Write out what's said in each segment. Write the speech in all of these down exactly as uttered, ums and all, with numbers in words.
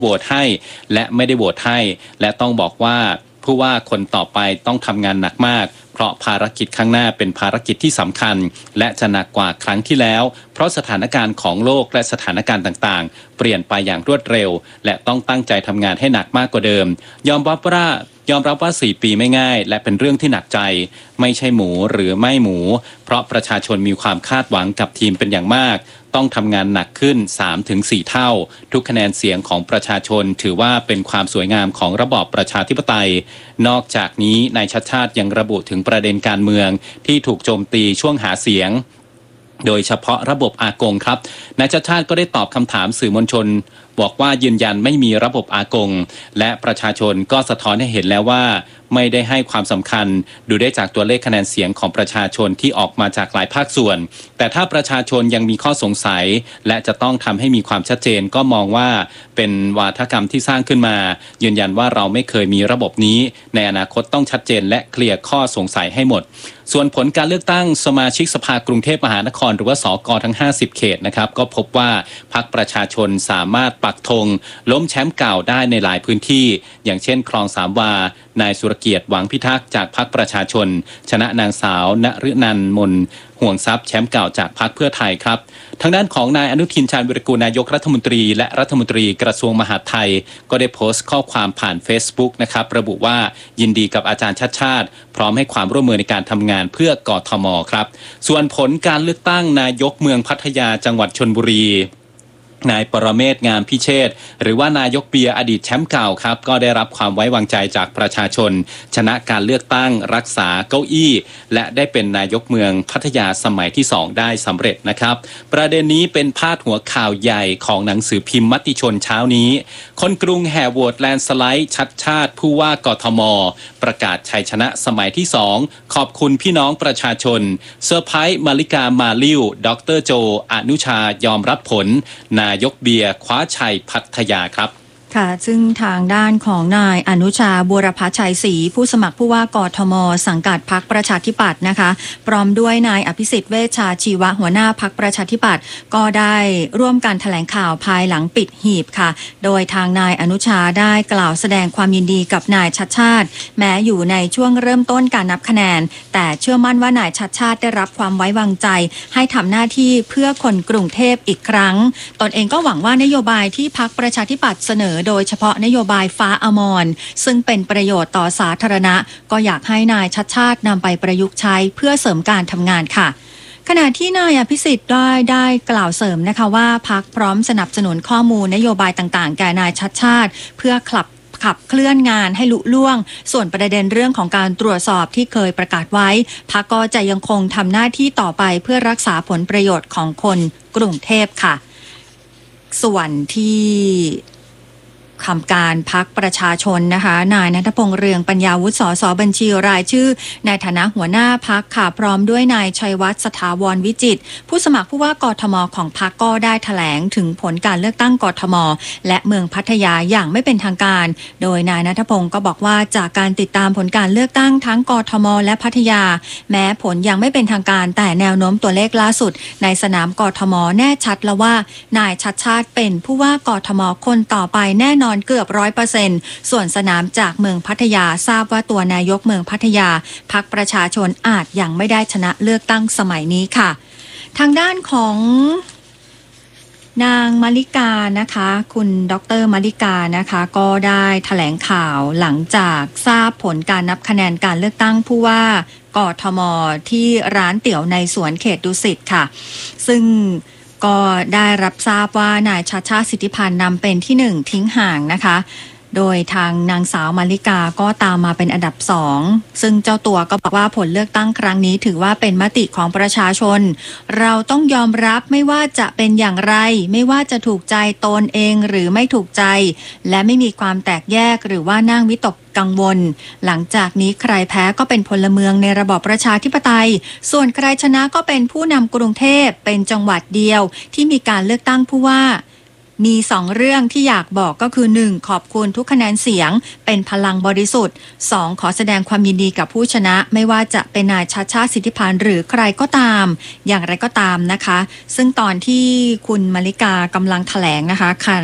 โหวตให้และไม่ได้โหวตให้และต้องบอกว่าผู้ว่าคนต่อไปต้องทำงานหนักมากเพราะภารกิจข้างหน้าเป็นภารกิจที่สำคัญและจะหนักกว่าครั้งที่แล้วเพราะสถานการณ์ของโลกและสถานการณ์ต่างๆเปลี่ยนไปอย่างรวดเร็วและต้องตั้งใจทำงานให้หนักมากกว่าเดิมยอมรับว่ายอมรับว่าสี่ปีไม่ง่ายและเป็นเรื่องที่หนักใจไม่ใช่หมูหรือไม่หมูเพราะประชาชนมีความคาดหวังกับทีมเป็นอย่างมากต้องทำงานหนักขึ้น สามถึงสี่ เท่าทุกคะแนนเสียงของประชาชนถือว่าเป็นความสวยงามของระบอบประชาธิปไตยนอกจากนี้นายชัชชาติยังระบุถึงประเด็นการเมืองที่ถูกโจมตีช่วงหาเสียงโดยเฉพาะระบบอากงครับนายชัชชาติก็ได้ตอบคำถามสื่อมวลชนบอกว่ายืนยันไม่มีระบบอากงและประชาชนก็สะท้อนให้เห็นแล้วว่าไม่ได้ให้ความสำคัญดูได้จากตัวเลขคะแนนเสียงของประชาชนที่ออกมาจากหลายภาคส่วนแต่ถ้าประชาชนยังมีข้อสงสัยและจะต้องทำให้มีความชัดเจนก็มองว่าเป็นวาทกรรมที่สร้างขึ้นมายืนยันว่าเราไม่เคยมีระบบนี้ในอนาคตต้องชัดเจนและเคลียร์ข้อสงสัยให้หมดส่วนผลการเลือกตั้งสมาชิกสภากรุงเทพมหานครหรือว่าสกทั้งห้าสิบเขตนะครับก็พบว่าพรรคประชาชนสามารถปักธงล้มแชมป์เก่าได้ในหลายพื้นที่อย่างเช่นคลองสามวานายสุรเกียรติหวังพิทักษ์จากพรรคประชาชนชนะนางสาวนฤนันท์มนห่วงทรัพย์แชมป์เก่าจากพรรคเพื่อไทยครับทางด้านของนายอนุทินชาญวิรากูลนายกรัฐมนตรีและรัฐมนตรีกระทรวงมหาดไทยก็ได้โพสต์ข้อความผ่าน Facebook นะครับระบุว่ายินดีกับอาจารย์ชัชชาติพร้อมให้ความร่วมมือในการทำงานเพื่อกทมครับส่วนผลการเลือกตั้งนายกเมืองพัทยาจังหวัดชลบุรีนายปรเมศ งามพิเชษฐ์หรือว่านายกเบียร์อดีตแชมป์เก่าครับก็ได้รับความไว้วางใจจากประชาชนชนะการเลือกตั้งรักษาเก้าอี้และได้เป็นนายกเมืองพัทยาสมัยที่สองได้สำเร็จนะครับประเด็นนี้เป็นพาดหัวข่าวใหญ่ของหนังสือพิมพ์มติชนเช้านี้คนกรุงแห่โหวตแลนด์สไลด์ชัดชาติผู้ว่ากทมประกาศชัยชนะสมัยที่สองขอบคุณพี่น้องประชาชนเซอร์ไพรส์มาริกามาลิวดรโจอนุชายอมรับผลนายกเบียร์คว้าชัยพัทยาครับค่ะซึ่งทางด้านของนายอนุชาบัวรพชัยศรีผู้สมัครผู้ว่ากทมสังกัดพรรคประชาธิปัตย์นะคะพร้อมด้วยนายอภิสิทธิ์เวชชาชีวะหัวหน้าพรรคประชาธิปัตย์ก็ได้ร่วมกันแถลงข่าวภายหลังปิดหีบค่ะโดยทางนายอนุชาได้กล่าวแสดงความยินดีกับนายชัชชาติแม้อยู่ในช่วงเริ่มต้นการนับคะแนนแต่เชื่อมั่นว่านายชัชชาติได้รับความไว้วางใจให้ทำหน้าที่เพื่อคนกรุงเทพอีกครั้งตนเองก็หวังว่านโยบายที่พรรคประชาธิปัตย์เสนอโดยเฉพาะนโยบายฟ้าอมรซึ่งเป็นประโยชน์ต่อสาธารณะก็อยากให้นายชัชชาตินำไปประยุกต์ใช้เพื่อเสริมการทำงานค่ะขณะที่นายอภิสิทธิ์ได้ได้กล่าวเสริมนะคะว่าพรรคพร้อมสนับสนุนข้อมูลนโยบายต่างๆแก่นายชัชชาติเพื่อขับขับเคลื่อนงานให้ลุล่วงส่วนประเด็นเรื่องของการตรวจสอบที่เคยประกาศไว้พรรคก็จะยังคงทำหน้าที่ต่อไปเพื่อรักษาผลประโยชน์ของคนกรุงเทพค่ะส่วนที่คำการพรรคประชาชนนะคะนายณัฐพงษ์เรืองปัญญาวุฒิสสบัญชีรายชื่อในฐานะหัวหน้าพรรคค่ะพร้อมด้วยนายชัยวัฒน์สถาวรวิจิตรผู้สมัครผู้ว่ากทมของพรรคก็ได้แถลงถึงผลการเลือกตั้งกทมและเมืองพัทยาอย่างไม่เป็นทางการโดยนายณัฐพงศ์ก็บอกว่าจากการติดตามผลการเลือกตั้งทั้งกทมและพัทยาแม้ผลยังไม่เป็นทางการแต่แนวโน้มตัวเลขล่าสุดในสนามกทมแน่ชัดแล้วว่านายชัชชาติเป็นผู้ว่ากทมคนต่อไปแน่นอนเกือบ ร้อยเปอร์เซ็นต์ ส่วนสนามจากเมืองพัทยาทราบว่าตัวนายกเมืองพัทยาพรรคประชาชนอาจยังไม่ได้ชนะเลือกตั้งสมัยนี้ค่ะทางด้านของนางมาริกานะคะคุณดรมาริกานะคะก็ได้แถลงข่าวหลังจากทราบผลการนับคะแนนการเลือกตั้งผู้ว่ากทมที่ร้านเตี๋ยวในสวนเขตดุสิตค่ะซึ่งก็ได้รับทราบว่านายชัชชาติสิทธิพันธ์นำเป็นที่หนึ่งทิ้งห่างนะคะโดยทางนางสาวมาริกาก็ตามมาเป็นอันดับสองซึ่งเจ้าตัวก็บอกว่าผลเลือกตั้งครั้งนี้ถือว่าเป็นมติของประชาชนเราต้องยอมรับไม่ว่าจะเป็นอย่างไรไม่ว่าจะถูกใจตนเองหรือไม่ถูกใจและไม่มีความแตกแยกหรือว่านั่งวิตกกังวลหลังจากนี้ใครแพ้ก็เป็นพลเมืองในระบอบประชาธิปไตยส่วนใครชนะก็เป็นผู้นำกรุงเทพเป็นจังหวัดเดียวที่มีการเลือกตั้งผู้ว่ามีสองเรื่องที่อยากบอกก็คือหนึ่งขอบคุณทุกคะแนนเสียงเป็นพลังบริสุทธิ์สองขอแสดงความยินดีกับผู้ชนะไม่ว่าจะเป็นนายชัชชาติสิทธิพันธ์หรือใครก็ตามอย่างไรก็ตามนะคะซึ่งตอนที่คุณมาริกากำลังแถลงนะคะ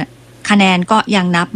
คะแนนก็ยังนับ